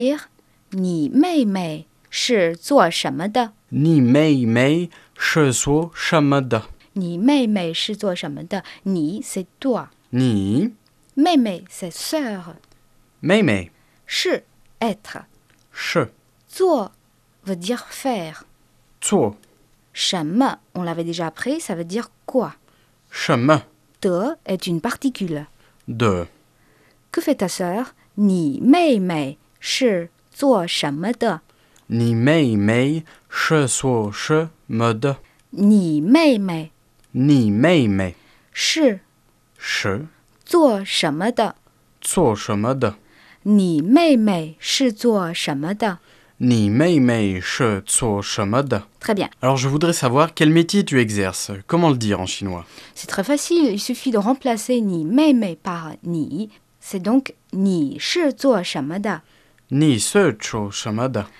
dire 你妹妹是做什么的？ 你妹妹是做什么的？ 你妹妹是做什么的？你 c'est toi， 你妹妹 c'est sœur， 妹妹是 être， 是做 veut dire faire， 做什么 on l'avait déjà appris, ça veut dire quoi？ 什么 De est une particule. de? Que fait ta sœur？ 你妹妹是做什么的？ 你妹妹是做什么的？ 你妹妹你妹妹是是做什么的？ 做什么的？ 你妹妹是做什么的？ 你妹妹是做什么的？ Très bien. Alors je voudrais savoir quel métier tu exerces. Comment le dire en chinois? C'est très facile. Il suffit de remplacer 你妹妹 par 你. C'est donc 你是做什么的？ 你是做什么的？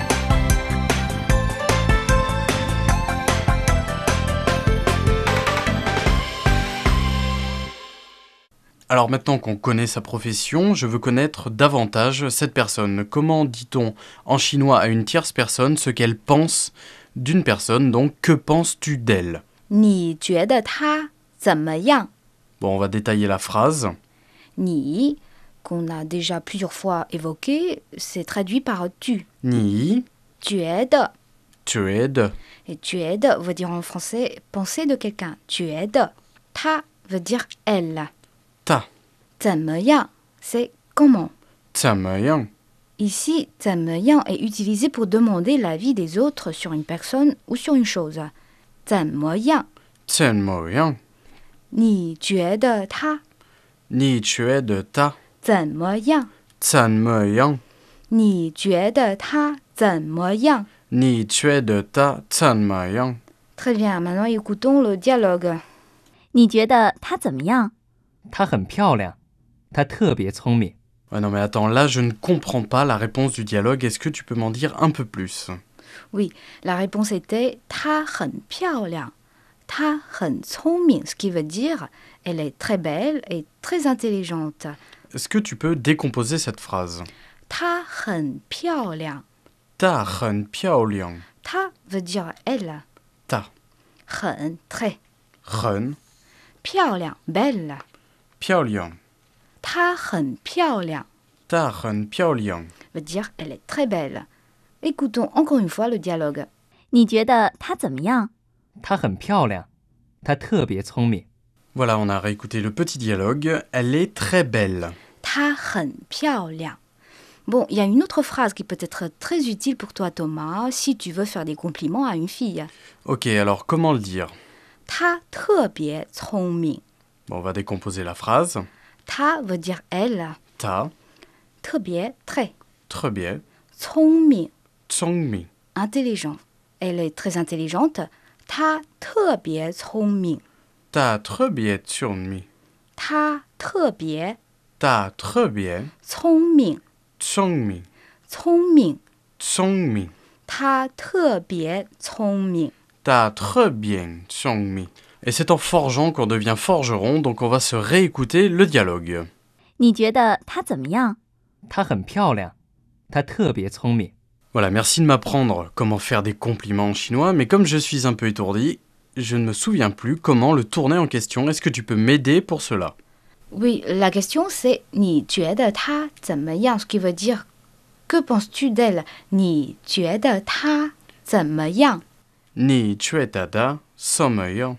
Alors maintenant qu'on connaît sa profession, je veux connaître davantage cette personne. Comment dit-on en chinois à une tierce personne ce qu'elle pense d'une personne? Donc que penses-tu d'elle? 你觉得她怎么样？ Bon, on va détailler la phrase. 你 qu'on a déjà plusieurs fois évoqué, c'est traduit par tu. 你觉得觉得 et 觉得 veut dire en français penser de quelqu'un. 觉得 她 veut dire elle. 他怎么样 c'est comment. 怎么样？ Ici, 怎么样 est utilisé pour demander l'avis des autres sur une personne ou sur une chose. 怎么样？ 怎么样？ 你觉得他你觉得他怎么样？ 怎么样？ 你觉得他怎么样？ 你觉得他怎么样？ Très bien, maintenant écoutons le dialogue. 你觉得她怎么样？ 她很漂亮，她特别聪明。 Ouais, non mais attends, là je ne comprends pas la réponse du dialogue. Est-ce que tu peux m'en dire un peu plus? Oui, la réponse était 她很漂亮，她很聪明, ce qui veut dire elle est très belle et très intelligente. Est-ce que tu peux décomposer cette phrase? 她很漂亮， 她很漂亮。 她 veut dire elle. 她很 très 很漂亮 belle. 漂亮。 她很漂亮她很漂亮。 veut dire elle est très belle. Écoutons encore une fois le dialogue. 你觉得她怎么样？ 她很漂亮，她特别聪明。 Voilà, on a réécouté le petit dialogue. Elle est très belle. 她很漂亮. Bon, il y a une autre phrase qui peut être très utile pour toi, Thomas, si tu veux faire des compliments à une fille. Ok, alors comment le dire? 她特别聪明. Bon, on va décomposer la phrase. 她 veut dire elle. 她特别 très 特别聪明聪明。 intelligent. Elle est très intelligente. 她特别聪明. 她特别聪明。 她特别她特别聪明聪明。 聪明聪明。 她特别聪明. T'as très bien聪明. Et c'est en forgeant qu'on devient forgeron, donc on va se réécouter le dialogue. 你觉得她怎么样？ 她很漂亮，她特别聪明。 Voilà, merci de m'apprendre comment faire des compliments en chinois, mais comme je suis un peu étourdi, je ne me souviens plus comment le tourner en question. Est-ce que tu peux m'aider pour cela? Oui, la question c'est 你觉得她怎么样? Ce qui veut dire que penses-tu d'elle? 你觉得她怎么样? Ni tu da怎么样?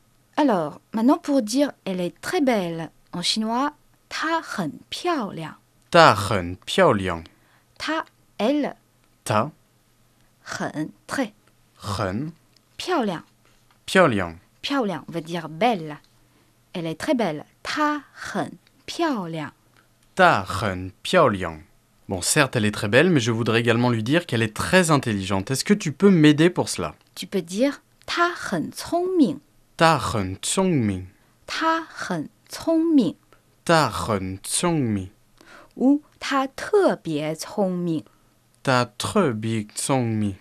Alors, maintenant pour dire elle est très belle en chinois, 她很漂亮. 她很漂亮. 她 elle 她很 très 很漂亮. 漂亮. 漂亮 veut dire belle. Elle est très belle. 她很漂亮. 她很漂亮. Bon, certes, elle est très belle, mais je voudrais également lui dire qu'elle est très intelligente. Est-ce que tu peux m'aider pour cela? Tu peux dire 她很聪明. 她很聪明. 她很聪明. 她很聪明. ou 她特别聪明. 她特别聪明.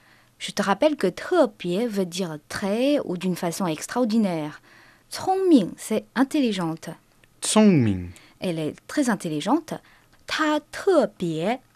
Je te rappelle que 特别 veut dire très ou d'une façon extraordinaire. 聪明 c'est intelligente. 聪明. Elle est très intelligente. 她特别